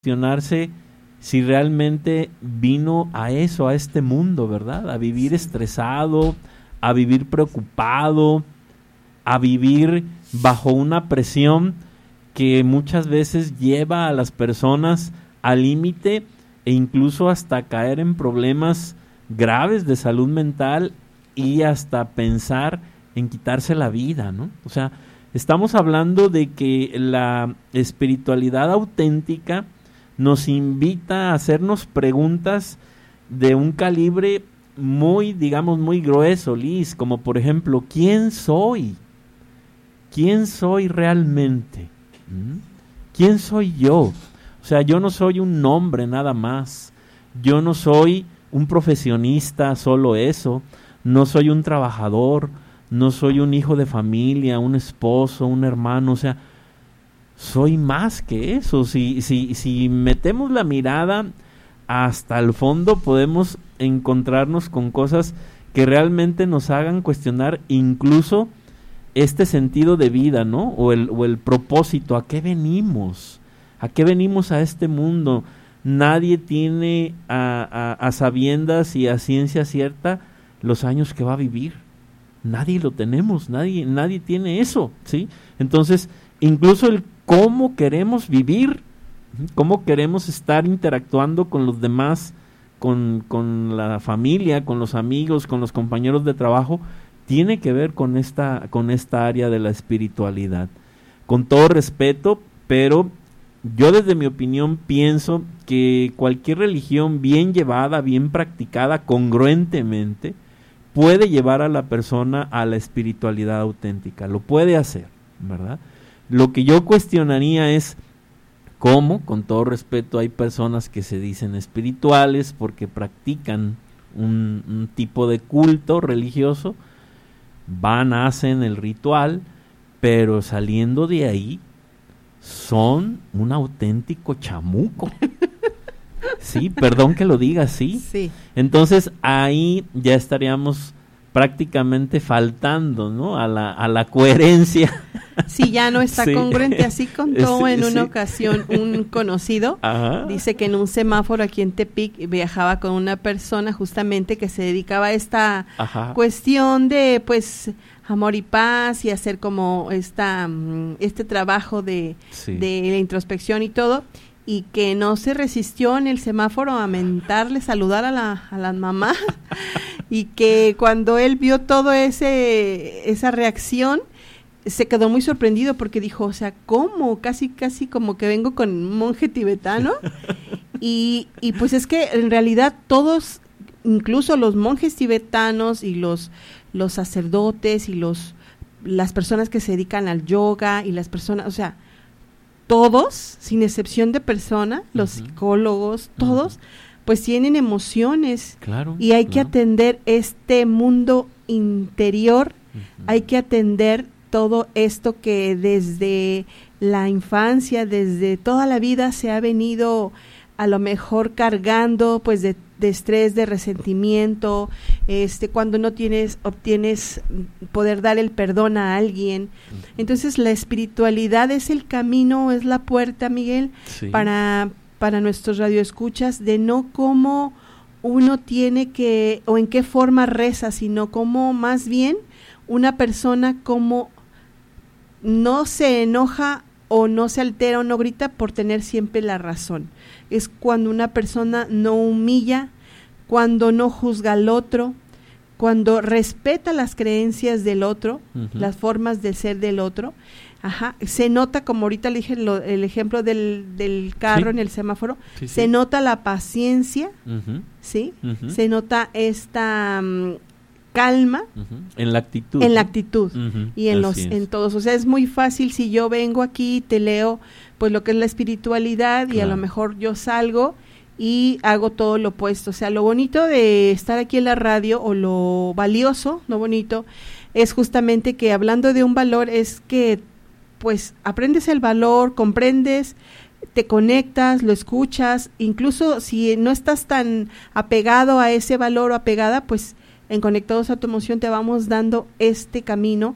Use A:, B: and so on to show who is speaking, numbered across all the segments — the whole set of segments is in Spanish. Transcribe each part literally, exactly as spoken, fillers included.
A: cuestionarse si realmente vino a eso, a este mundo, ¿verdad? A vivir estresado, a vivir preocupado, a vivir bajo una presión que muchas veces lleva a las personas al límite e incluso hasta caer en problemas graves de salud mental y hasta pensar en quitarse la vida, ¿no? O sea, estamos hablando de que la espiritualidad auténtica nos invita a hacernos preguntas de un calibre muy, digamos, muy grueso, Liz, como por ejemplo, ¿quién soy? ¿Quién soy realmente? ¿Mm? ¿Quién soy yo? O sea, yo no soy un nombre nada más, yo no soy un profesionista, solo eso, no soy un trabajador, no soy un hijo de familia, un esposo, un hermano, o sea, soy más que eso. Si, si, si metemos la mirada hasta el fondo, podemos encontrarnos con cosas que realmente nos hagan cuestionar incluso este sentido de vida, ¿no? O el, o el propósito, ¿a qué venimos? ¿A qué venimos a este mundo? Nadie tiene a, a, a sabiendas y a ciencia cierta los años que va a vivir. Nadie lo tenemos, nadie, nadie tiene eso, ¿sí? Entonces, incluso el cómo queremos vivir, cómo queremos estar interactuando con los demás, con, con la familia, con los amigos, con los compañeros de trabajo, tiene que ver con esta, con esta área de la espiritualidad. Con todo respeto, pero yo desde mi opinión pienso que cualquier religión bien llevada, bien practicada, congruentemente, puede llevar a la persona a la espiritualidad auténtica, lo puede hacer, ¿verdad? Lo que yo cuestionaría es cómo, con todo respeto, hay personas que se dicen espirituales porque practican un, un tipo de culto religioso, van, hacen el ritual, pero saliendo de ahí son un auténtico chamuco. Sí, perdón que lo diga así.
B: Sí.
A: Entonces ahí ya estaríamos prácticamente faltando, ¿no? A la, a la coherencia.
B: Sí, ya no está sí. congruente. Así contó sí, en una sí. ocasión un conocido.
A: Ajá.
B: Dice que en un semáforo aquí en Tepic viajaba con una persona justamente que se dedicaba a esta Ajá. cuestión de, pues, amor y paz y hacer como esta este trabajo de, sí. de la introspección y todo. Y que no se resistió en el semáforo a mentarle, saludar a la a las mamás y que cuando él vio todo ese esa reacción se quedó muy sorprendido porque dijo, o sea, ¿cómo? Casi casi como que vengo con un monje tibetano y y pues es que en realidad todos, incluso los monjes tibetanos y los los sacerdotes y los las personas que se dedican al yoga y las personas, o sea, todos, sin excepción de persona, los uh-huh. psicólogos, todos, uh-huh. pues tienen emociones.
A: Claro,
B: y hay
A: claro.
B: que atender este mundo interior, uh-huh. hay que atender todo esto que desde la infancia, desde toda la vida se ha venido a lo mejor cargando pues de, de estrés, de resentimiento, este cuando no tienes, obtienes poder dar el perdón a alguien. Entonces la espiritualidad es el camino, es la puerta, Miguel, sí. para, para nuestros radioescuchas, de no cómo uno tiene que, o en qué forma reza, sino cómo más bien una persona como no se enoja o no se altera o no grita por tener siempre la razón. Es cuando una persona no humilla, cuando no juzga al otro, cuando respeta las creencias del otro, uh-huh. las formas de ser del otro. Ajá, se nota, como ahorita le dije lo, el ejemplo del, del carro sí. en el semáforo, sí, se sí. nota la paciencia, uh-huh. ¿sí? Uh-huh. Se nota esta um, calma
A: uh-huh. en la actitud,
B: en la actitud
A: uh-huh.
B: y en
A: Así
B: los
A: es.
B: en todos. O sea, es muy fácil si yo vengo aquí y te leo pues lo que es la espiritualidad claro. y a lo mejor yo salgo y hago todo lo opuesto. O sea, lo bonito de estar aquí en la radio, o lo valioso, lo bonito, es justamente que hablando de un valor es que pues aprendes el valor, comprendes, te conectas, lo escuchas, incluso si no estás tan apegado a ese valor o apegada, pues en Conectados a tu Emoción te vamos dando este camino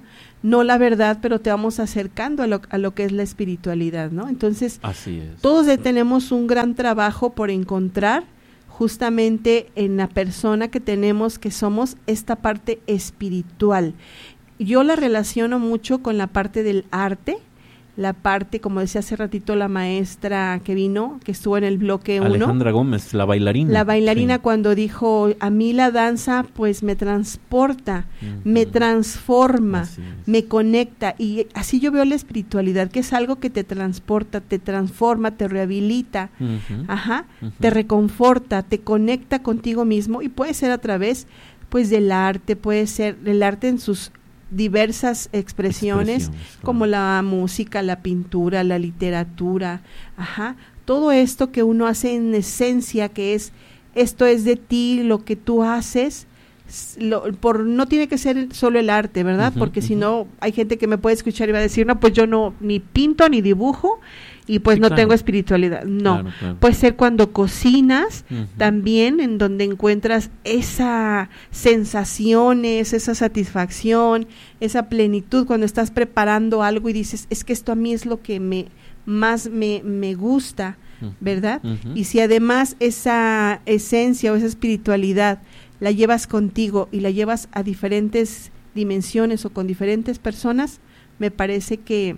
B: no la verdad, pero te vamos acercando a lo, a lo que es la espiritualidad, ¿no? Entonces,
A: así es.
B: Todos tenemos un gran trabajo por encontrar justamente en la persona que tenemos, que somos esta parte espiritual. Yo la relaciono mucho con la parte del arte, la parte, como decía hace ratito la maestra que vino, que estuvo en el bloque uno.
A: Alejandra Gómez, la bailarina.
B: La bailarina
A: sí.
B: Cuando dijo, a mí la danza pues me transporta, uh-huh. me transforma, me conecta, y así yo veo la espiritualidad, que es algo que te transporta, te transforma, te rehabilita, uh-huh. ajá, uh-huh. te reconforta, te conecta contigo mismo, y puede ser a través pues del arte, puede ser el arte en sus diversas expresiones, expresiones como claro. la música, la pintura, la literatura, ajá, todo esto que uno hace en esencia, que es, esto es de ti, lo que tú haces, lo, por no tiene que ser solo el arte, ¿verdad? Uh-huh, Porque uh-huh. si no, hay gente que me puede escuchar y va a decir, no, pues yo no, ni pinto, ni dibujo, y pues sí, no claro. tengo espiritualidad. No, claro, claro. puede ser cuando cocinas, uh-huh. también en donde encuentras esa sensaciones, esa satisfacción, esa plenitud, cuando estás preparando algo y dices, es que esto a mí es lo que me más me, me gusta, ¿verdad? Uh-huh. Y si además esa esencia o esa espiritualidad la llevas contigo y la llevas a diferentes dimensiones o con diferentes personas, me parece que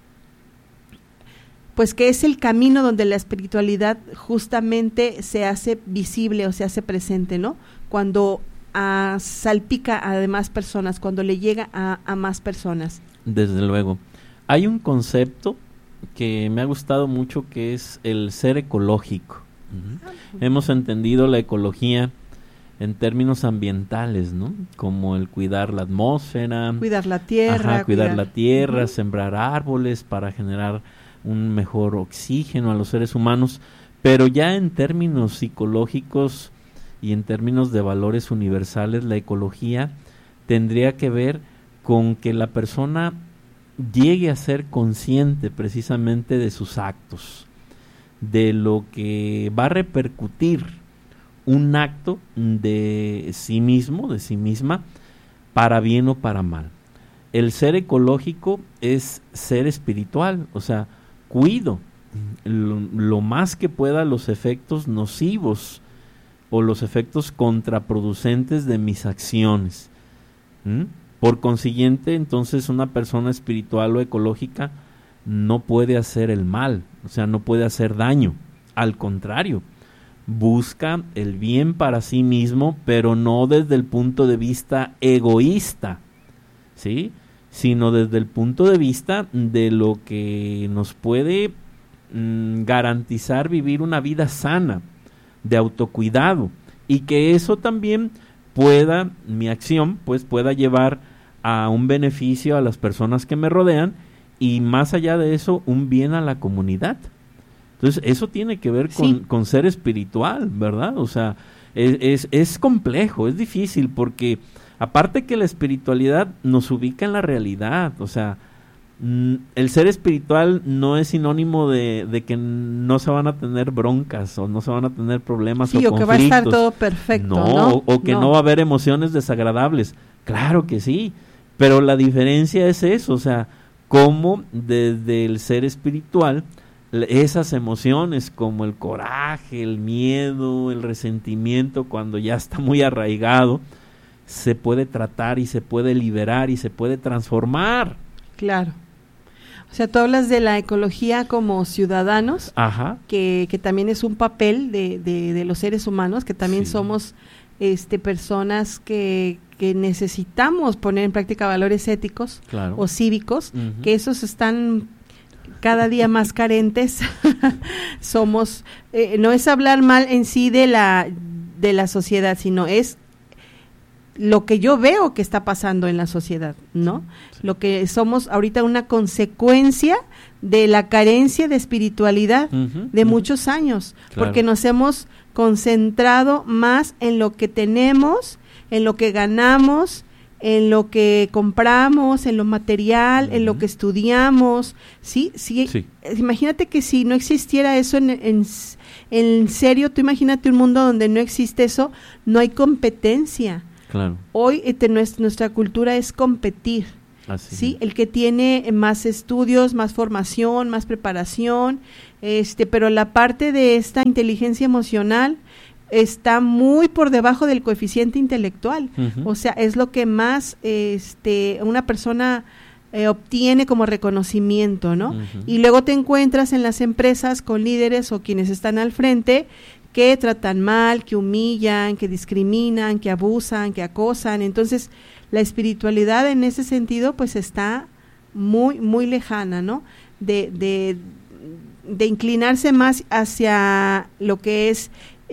B: pues que es el camino donde la espiritualidad justamente se hace visible o se hace presente, ¿no? Cuando a, salpica a demás personas, cuando le llega a, a más personas.
A: Desde luego. Hay un concepto que me ha gustado mucho, que es el ser ecológico. Uh-huh. Hemos entendido la ecología en términos ambientales, ¿no? Como el cuidar la atmósfera,
B: cuidar la tierra,
A: ajá, cuidar, cuidar la tierra, uh-huh. sembrar árboles para generar un mejor oxígeno a los seres humanos, pero ya en términos psicológicos y en términos de valores universales, la ecología tendría que ver con que la persona llegue a ser consciente precisamente de sus actos, de lo que va a repercutir un acto de sí mismo, de sí misma, para bien o para mal. El ser ecológico es ser espiritual, o sea, cuido lo, lo más que pueda los efectos nocivos o los efectos contraproducentes de mis acciones. ¿Mm? Por consiguiente, entonces, una persona espiritual o ecológica no puede hacer el mal, o sea, no puede hacer daño. Al contrario, busca el bien para sí mismo, pero no desde el punto de vista egoísta, ¿sí?, sino desde el punto de vista de lo que nos puede mm, garantizar vivir una vida sana, de autocuidado, y que eso también pueda, mi acción, pues pueda llevar a un beneficio a las personas que me rodean, y más allá de eso, un bien a la comunidad. Entonces, eso tiene que ver con, sí. con ser espiritual, ¿verdad? O sea, es, es, es complejo, es difícil, porque aparte que la espiritualidad nos ubica en la realidad, o sea, mm, el ser espiritual no es sinónimo de, de que no se van a tener broncas o no se van a tener problemas
B: sí,
A: o,
B: o
A: conflictos.
B: que va a estar todo perfecto,
A: no,
B: ¿no?
A: O, o que no. no va a haber emociones desagradables. Claro que sí, pero la diferencia es eso, o sea, cómo desde el ser espiritual esas emociones como el coraje, el miedo, el resentimiento, cuando ya está muy arraigado, se puede tratar y se puede liberar y se puede transformar.
B: Claro. O sea, tú hablas de la ecología como ciudadanos,
A: Ajá.
B: Que, que también es un papel de, de, de los seres humanos, que también sí. somos este personas que, que necesitamos poner en práctica valores éticos
A: claro.
B: o cívicos,
A: uh-huh.
B: que esos están cada día más carentes. Somos, eh, no es hablar mal en sí de la, de la sociedad, sino es lo que yo veo que está pasando en la sociedad, ¿no? Sí. Lo que somos ahorita una consecuencia de la carencia de espiritualidad uh-huh, de uh-huh. muchos años, claro. porque nos hemos concentrado más en lo que tenemos, en lo que ganamos, en lo que compramos, en lo material, uh-huh. en lo que estudiamos, ¿sí? ¿sí? Sí. Imagínate que si no existiera eso en, en, en serio, tú imagínate un mundo donde no existe eso, no hay competencia.
A: Claro.
B: Hoy este, nuestra, nuestra cultura es competir,
A: Así
B: sí,
A: es.
B: el que tiene más estudios, más formación, más preparación, este, pero la parte de esta inteligencia emocional está muy por debajo del coeficiente intelectual. Uh-huh. O sea, es lo que más este una persona eh, obtiene como reconocimiento, ¿no? Uh-huh. Y luego te encuentras en las empresas con líderes o quienes están al frente que tratan mal, que humillan, que discriminan, que abusan, que acosan. Entonces, la espiritualidad en ese sentido pues está muy, muy lejana, ¿no? De, de, de inclinarse más hacia lo que es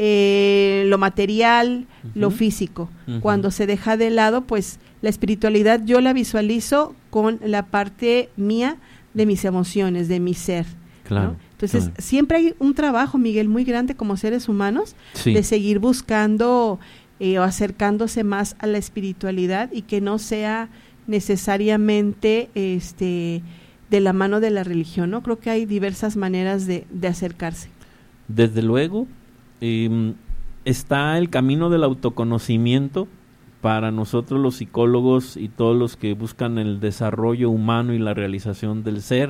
B: Eh, lo material, uh-huh. lo físico. Uh-huh. Cuando se deja de lado, pues la espiritualidad yo la visualizo con la parte mía de mis emociones, de mi ser.
A: Claro.
B: ¿no? Entonces,
A: claro.
B: siempre hay un trabajo, Miguel, muy grande como seres humanos, sí. de seguir buscando eh, o acercándose más a la espiritualidad y que no sea necesariamente este de la mano de la religión, ¿no? Creo que hay diversas maneras de, de acercarse.
A: Desde luego. Eh, está el camino del autoconocimiento para nosotros los psicólogos y todos los que buscan el desarrollo humano y la realización del ser.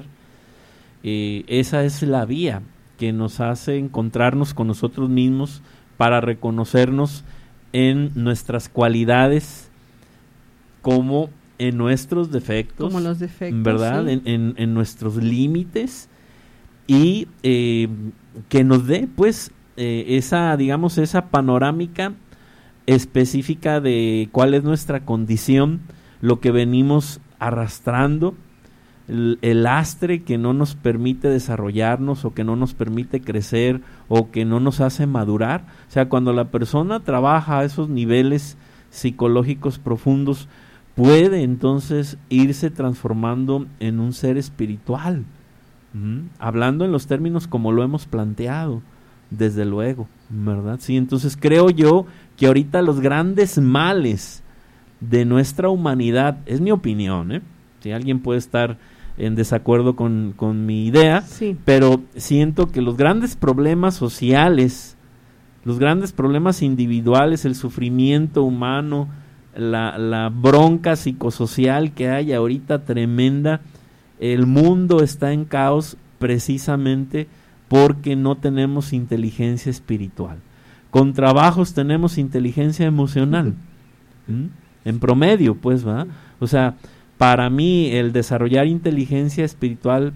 A: Eh, esa es la vía que nos hace encontrarnos con nosotros mismos para reconocernos en nuestras cualidades como en nuestros defectos,
B: como los defectos,
A: ¿verdad?
B: Sí.
A: En, en, en nuestros límites y eh, que nos dé pues Eh, esa, digamos, esa panorámica específica de cuál es nuestra condición, lo que venimos arrastrando, el, el lastre que no nos permite desarrollarnos o que no nos permite crecer o que no nos hace madurar. O sea, cuando la persona trabaja a esos niveles psicológicos profundos, puede entonces irse transformando en un ser espiritual, ¿Mm? hablando en los términos como lo hemos planteado. Desde luego, ¿verdad? Sí, entonces creo yo que ahorita los grandes males de nuestra humanidad, es mi opinión, ¿eh? Si alguien puede estar en desacuerdo con, con mi idea,
B: sí.
A: pero siento que los grandes problemas sociales, los grandes problemas individuales, el sufrimiento humano, la, la bronca psicosocial que hay ahorita tremenda, el mundo está en caos precisamente porque no tenemos inteligencia espiritual. Con trabajos tenemos inteligencia emocional. ¿Mm? En promedio, pues, ¿va? O sea, para mí el desarrollar inteligencia espiritual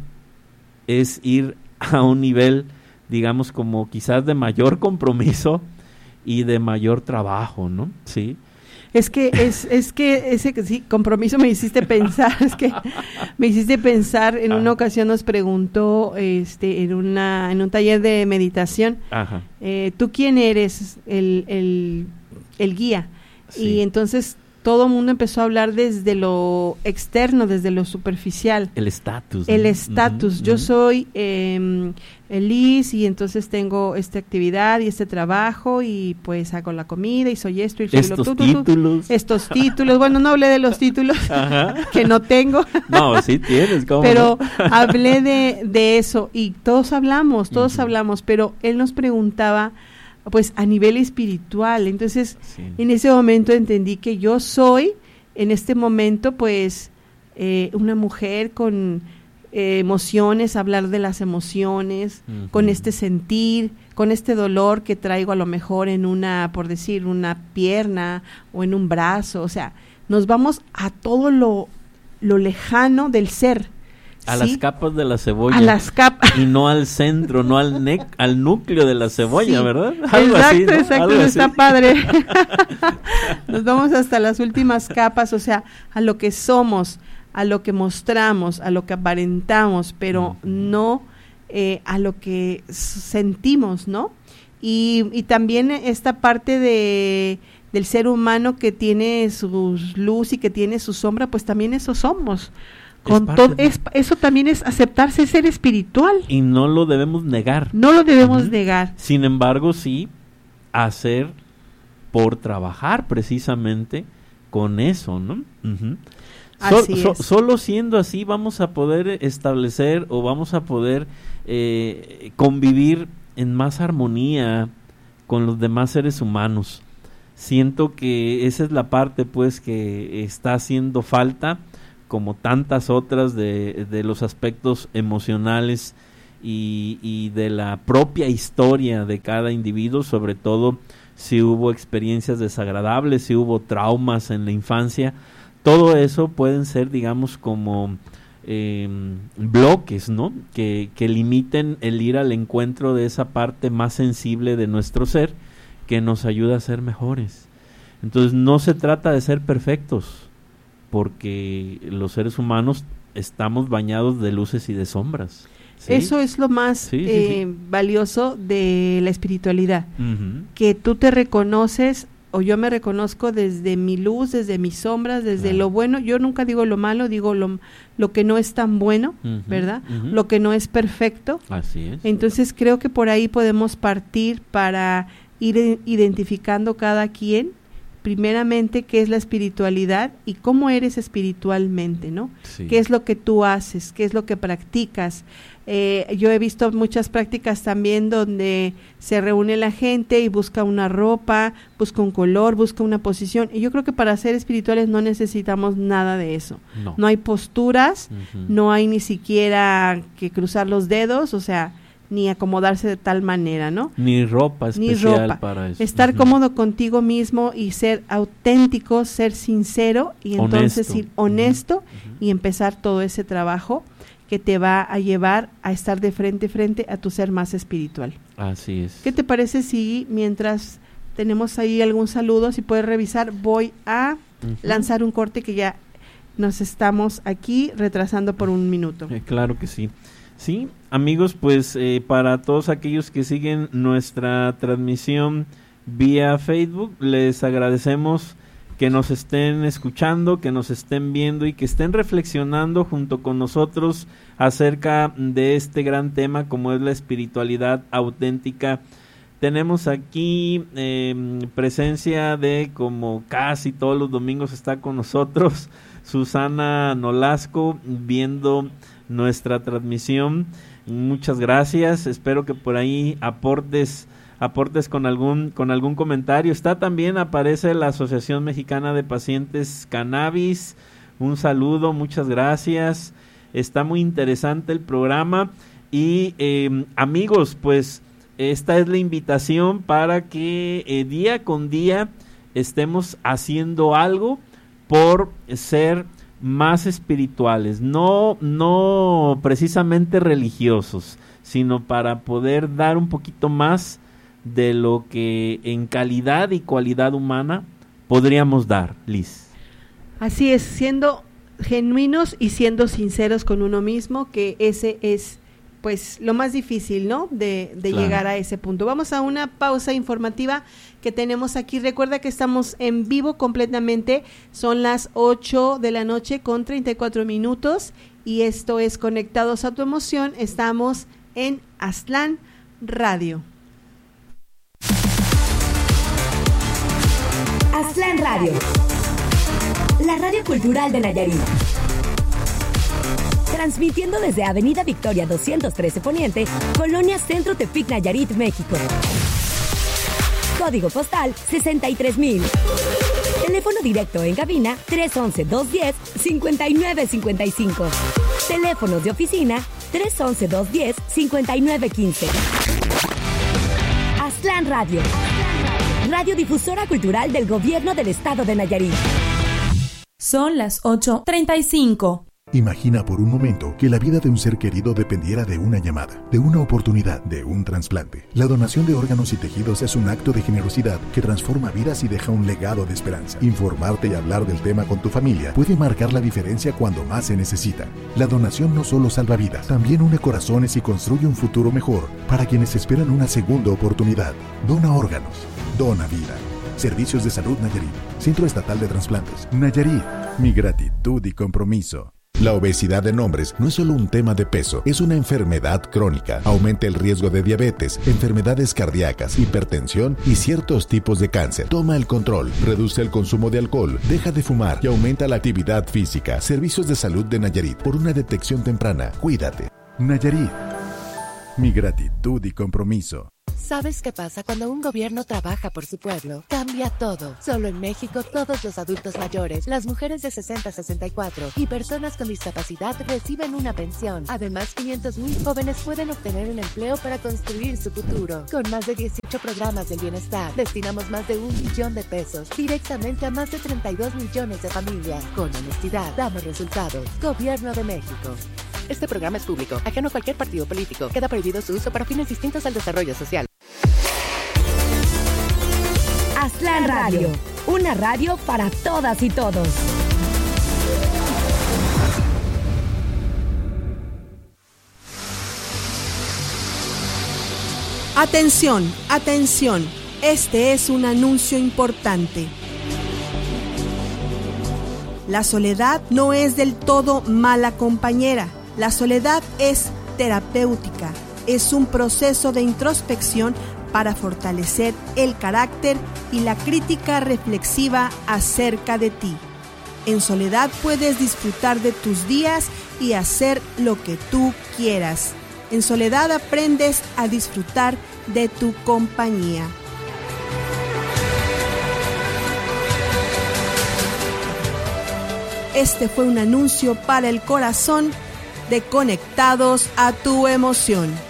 A: es ir a un nivel, digamos, como quizás de mayor compromiso y de mayor trabajo, ¿no? Sí.
B: Es que es es que ese sí, compromiso me hiciste pensar, es que me hiciste pensar, en una ocasión nos preguntó este en una en un taller de meditación,
A: Ajá.
B: Eh, ¿tú quién eres? El, el, el guía.
A: Sí.
B: Y entonces todo el mundo empezó a hablar desde lo externo, desde lo superficial.
A: El estatus.
B: El
A: ¿no?
B: estatus.
A: Uh-huh,
B: Yo
A: uh-huh.
B: soy eh, Liz y entonces tengo esta actividad y este trabajo y pues hago la comida y soy esto y soy
A: Estos
B: lo tú, tú, tú.
A: títulos.
B: Estos títulos. Bueno, no hablé de los títulos que no tengo.
A: No, sí tienes, ¿cómo
B: Pero
A: no?
B: hablé de, de eso y todos hablamos, todos
A: uh-huh.
B: hablamos, pero él nos preguntaba pues a nivel espiritual. Entonces,
A: sí.
B: en ese momento entendí que yo soy, en este momento, pues, eh, una mujer con eh, emociones, hablar de las emociones, uh-huh. con este sentir, con este dolor que traigo a lo mejor en una, por decir, una pierna o en un brazo. O sea, nos vamos a todo lo, lo lejano del ser.
A: A
B: ¿sí?
A: las capas de la cebolla.
B: A las capas.
A: Y no al centro, no al ne- al núcleo de la cebolla,
B: sí.
A: ¿verdad? Algo
B: exacto,
A: así, ¿no?
B: exacto,
A: Algo
B: está
A: así.
B: padre. Nos vamos hasta las últimas capas, o sea, a lo que somos, a lo que mostramos, a lo que aparentamos, pero uh-huh. no eh, a lo que sentimos, ¿no? Y, y también esta parte de del ser humano que tiene su luz y que tiene su sombra, pues también eso somos. Con todo, es, eso también es aceptarse ser espiritual.
A: Y no lo debemos negar.
B: No lo debemos
A: uh-huh.
B: negar.
A: Sin embargo, sí hacer por trabajar precisamente con eso, ¿no? Uh-huh.
B: Así
A: so,
B: es.
A: So, solo siendo así vamos a poder establecer o vamos a poder eh, convivir en más armonía con los demás seres humanos. Siento que esa es la parte, pues, que está haciendo falta como tantas otras de, de los aspectos emocionales y, y de la propia historia de cada individuo, sobre todo si hubo experiencias desagradables, si hubo traumas en la infancia. Todo eso pueden ser, digamos, como eh, bloques, ¿no? Que, que limiten el ir al encuentro de esa parte más sensible de nuestro ser, que nos ayuda a ser mejores. Entonces no se trata de ser perfectos, porque los seres humanos estamos bañados de luces y de sombras. ¿Sí?
B: Eso es lo más
A: sí, sí,
B: eh,
A: sí.
B: valioso de la espiritualidad,
A: Uh-huh.
B: que tú te reconoces, o yo me reconozco desde mi luz, desde mis sombras, desde
A: Claro.
B: lo bueno. Yo nunca digo lo malo, digo lo, lo que no es tan bueno,
A: Uh-huh.
B: ¿verdad?
A: Uh-huh.
B: Lo que no es perfecto.
A: Así es.
B: Entonces creo que por ahí podemos partir para ir identificando cada quien, primeramente, qué es la espiritualidad y cómo eres espiritualmente, ¿no?
A: Sí.
B: ¿Qué es lo que tú haces? ¿Qué es lo que practicas? Eh, yo he visto muchas prácticas también donde se reúne la gente y busca una ropa, busca un color, busca una posición. Y yo creo que para ser espirituales no necesitamos nada de eso.
A: No.
B: No hay posturas,
A: Uh-huh.
B: no hay ni siquiera que cruzar los dedos, o sea, ni acomodarse de tal manera, ¿no?
A: Ni ropa
B: Ni
A: especial
B: ropa.
A: para eso.
B: Estar
A: Uh-huh.
B: cómodo contigo mismo y ser auténtico, ser sincero y entonces
A: Honesto.
B: ir honesto
A: Uh-huh.
B: y empezar todo ese trabajo que te va a llevar a estar de frente a frente a tu ser más espiritual.
A: Así es.
B: ¿Qué te parece si mientras tenemos ahí algún saludo, si puedes revisar, voy a
A: Uh-huh.
B: lanzar un corte que ya nos estamos aquí retrasando por un minuto?
A: Eh, claro que sí. Sí, amigos, pues eh, para todos aquellos que siguen nuestra transmisión vía Facebook, les agradecemos que nos estén escuchando, que nos estén viendo y que estén reflexionando junto con nosotros acerca de este gran tema como es la espiritualidad auténtica. Tenemos aquí eh, presencia de, como casi todos los domingos está con nosotros, Susana Nolasco, viendo nuestra transmisión. Muchas gracias, espero que por ahí aportes aportes con algún con algún comentario. Está también, aparece la Asociación Mexicana de Pacientes Cannabis. Un saludo, muchas gracias. Está muy interesante el programa y eh, amigos, pues esta es la invitación para que eh, día con día estemos haciendo algo por ser más espirituales, no no precisamente religiosos, sino para poder dar un poquito más de lo que en calidad y cualidad humana podríamos dar, Liz.
B: Así es, siendo genuinos y siendo sinceros con uno mismo, que ese es pues lo más difícil, ¿no? De, de
A: Claro.
B: llegar a ese punto. Vamos a una pausa informativa que tenemos aquí. Recuerda que estamos en vivo completamente, son las ocho de la noche con treinta y cuatro minutos y esto es Conectados a tu Emoción. Estamos en Aztlán Radio.
C: Aztlán Radio, la radio cultural de Nayarit. Transmitiendo desde Avenida Victoria doscientos trece Poniente, Colonia Centro Tepic, Nayarit, México. Código postal sesenta y tres mil. Teléfono directo en cabina tres once, dos diez, cincuenta y nueve cincuenta y cinco. Teléfonos de oficina tres once, dos diez, cincuenta y nueve quince. Aztlán Radio. Radiodifusora cultural del Gobierno del Estado de Nayarit.
D: Son las ocho treinta y cinco.
E: Imagina por un momento que la vida de un ser querido dependiera de una llamada, de una oportunidad, de un trasplante. La donación de órganos y tejidos es un acto de generosidad que transforma vidas y deja un legado de esperanza. Informarte y hablar del tema con tu familia puede marcar la diferencia cuando más se necesita. La donación no solo salva vidas, también une corazones y construye un futuro mejor para quienes esperan una segunda oportunidad. Dona órganos, dona vida. Servicios de Salud Nayarit, Centro Estatal de Trasplantes. Nayarit, mi gratitud y compromiso. La obesidad en hombres no es solo un tema de peso, es una enfermedad crónica. Aumenta el riesgo de diabetes, enfermedades cardíacas, hipertensión y ciertos tipos de cáncer. Toma el control, reduce el consumo de alcohol, deja de fumar y aumenta la actividad física. Servicios de Salud de Nayarit, por una detección temprana. Cuídate. Nayarit, mi gratitud y compromiso.
F: ¿Sabes qué pasa cuando un gobierno trabaja por su pueblo? Cambia todo. Solo en México, todos los adultos mayores, las mujeres de sesenta a sesenta y cuatro y personas con discapacidad reciben una pensión. Además, quinientos mil jóvenes pueden obtener un empleo para construir su futuro. Con más de dieciocho programas del bienestar, destinamos más de un millón de pesos directamente a más de treinta y dos millones de familias. Con honestidad, damos resultados. Gobierno de México. Este programa es público, ajeno a cualquier partido político. Queda prohibido su uso para fines distintos al desarrollo social.
C: Aztlán Radio, una radio para todas y todos.
B: Atención, atención, este es un anuncio importante. La soledad no es del todo mala compañera. La soledad es terapéutica, es un proceso de introspección para fortalecer el carácter y la crítica reflexiva acerca de ti. En soledad puedes disfrutar de tus días y hacer lo que tú quieras. En soledad aprendes a disfrutar de tu compañía. Este fue un anuncio para el corazón de Conectados a tu Emoción.